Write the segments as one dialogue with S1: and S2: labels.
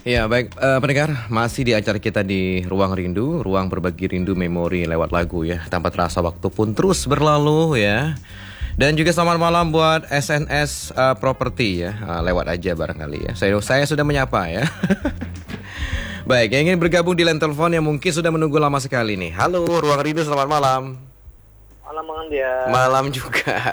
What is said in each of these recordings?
S1: Ya, baik, pendengar, masih di acara kita di Ruang Rindu, ruang berbagi rindu memori lewat lagu ya. Tanpa terasa waktu pun terus berlalu ya. Dan juga selamat malam buat SNS Property ya, lewat aja barangkali ya. Saya sudah menyapa ya. Baik, yang ingin bergabung di line telepon yang mungkin sudah menunggu lama sekali nih. Halo, Ruang Rindu, selamat malam.
S2: Malam Bang dia.
S1: Malam juga.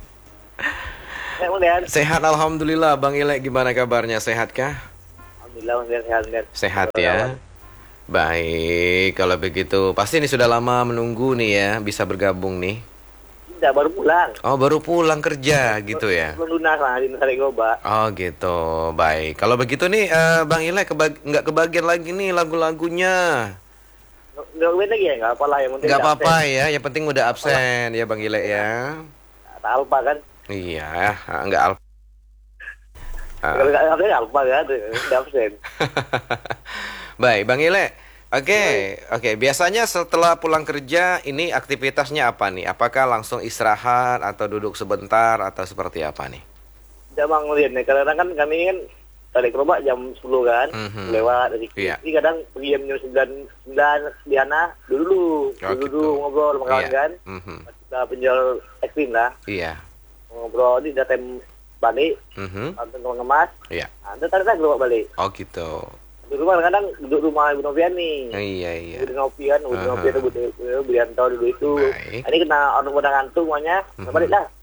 S1: Sehat, alhamdulillah. Bang Ilek, gimana kabarnya? Sehat kah?
S2: Alhamdulillah Bang sehat.
S1: Sehat ya. Baik, kalau begitu pasti ini sudah lama menunggu nih ya, bisa bergabung nih.
S2: Tidak, baru pulang.
S1: Oh, baru pulang kerja gitu ya.
S2: Belum lunas lah di Nusa Goba.
S1: Oh gitu, baik. Kalau begitu nih, Bang Ilek nggak kebagian lagi nih lagu-lagunya.
S2: Nggak kebagian lagi ya, nggak apa lah yang penting.
S1: Nggak apa-apa ya, yang penting udah absen ya Bang Ilek ya.
S2: Kata Alpa kan?
S1: Iya, nggak Alpa.
S2: Kalau nggak Alpa kan, udah absen.
S1: Baik, Bang Ilek. Oke. Biasanya setelah pulang kerja ini aktivitasnya apa nih? Apakah langsung istirahat atau duduk sebentar atau seperti apa nih?
S2: Tidak Bang lihat nih, kadang kan kami kan balik kerja jam 10 kan, lewat dari Jadi kadang pergi jam 9 Diana dulu ngobrol sama kawan kan. Kita penjual es krim lah.
S1: Iya.
S2: Ngobrol di datem balik, langsung ngemas.
S1: Iya.
S2: Nanti tadi keluar balik.
S1: Oh gitu.
S2: Di rumah kadang duduk rumah Ibu Novian nih.
S1: Iya.
S2: Ibu Novian itu Budianto dulu itu.
S1: Baik.
S2: Ini kena orang pada ngantuk semuanya. Balik lah.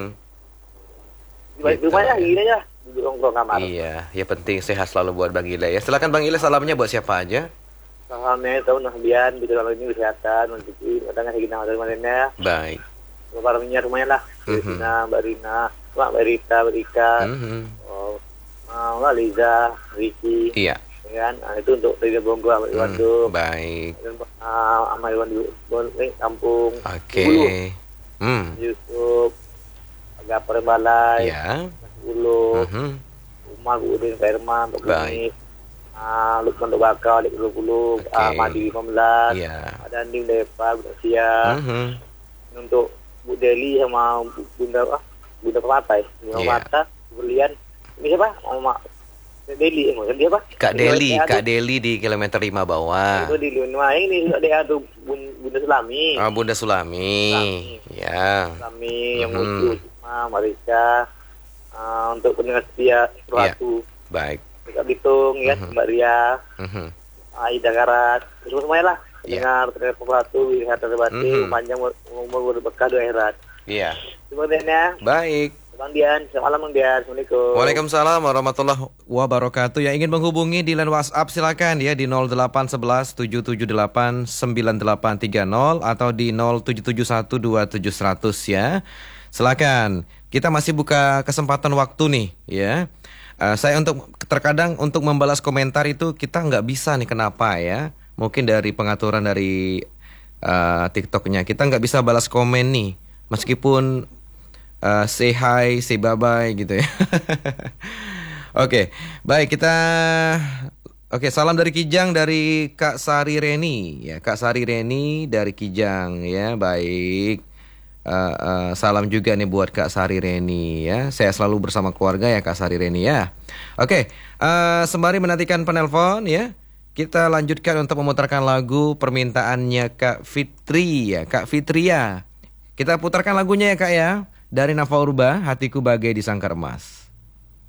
S2: Di
S1: Gitu.
S2: rumahnya gini aja. Duduk nongkrong kamar.
S1: Iya, ya penting sehat selalu buat Bang Ilek ya. Silakan Bang Ilek, salamnya buat siapa aja?
S2: Salamnya tahu Novian, gitu kalau ini kesehatan, mencuci, kadang ngasih kita dari
S1: Baik.
S2: Barangnya rumahnya lah. Mbak Rina, Mbak Rita, Mbak Rika, Mbak Liza, Riki.
S1: Iya.
S2: Kan? Nah, itu untuk Rida Bonggo sama Iwan Duk.
S1: Baik.
S2: Sama Iwan Duk kampung.
S1: Oke.
S2: Yusuf, Gapar Balai,
S1: Ya.
S2: Ulu, Umar Udin Firman, Pak Kunis, Lukman Duk Bakal, Dik 20, Madi 15, ada Anding Depa, Budasia, untuk Bu Deli sama Bunda Pematai, Bunda Mata, Berlian, ini siapa? Mama Deli, kan dia apa?
S1: Kak Deli di kilometer 5 bawah.
S2: Itu di rumah ini ada tuh Bunda Sulami.
S1: Bunda Sulami. Ya.
S2: Sulami yang lucu, Marika, untuk pendengar setia suatu.
S1: Baik.
S2: Kita hitung ya, Mbak Ria, Aida Karat, terus semuanya lah. Dengar suatu, lihat terbati, panjang umur berberkah doa akhirat.
S1: Iya.
S2: Terima kasih.
S1: Baik.
S2: Bang Dian, selamat malam Bang Dian. Assalamualaikum.
S1: Waalaikumsalam warahmatullahi wabarakatuh. Yang ingin menghubungi di line WhatsApp silakan ya di 0811 778 9830 atau di 0771 27100 ya. Silakan. Kita masih buka kesempatan waktu nih ya. Saya terkadang untuk membalas komentar itu kita nggak bisa nih, kenapa ya? Mungkin dari pengaturan dari TikToknya kita nggak bisa balas komen nih, meskipun say hi, say bye-bye gitu ya. Oke, baik salam dari Kijang dari Kak Sari Reni ya, Kak Sari Reni dari Kijang ya, baik. Salam juga nih buat Kak Sari Reni ya. Saya selalu bersama keluarga ya Kak Sari Reni ya. Oke, sembari menantikan penelpon ya, kita lanjutkan untuk memutarkan lagu permintaannya Kak Fitri ya, Kak Fitria. Kita putarkan lagunya ya Kak ya. Dari Nafa Urba, Hatiku Bagai Disangkar Emas.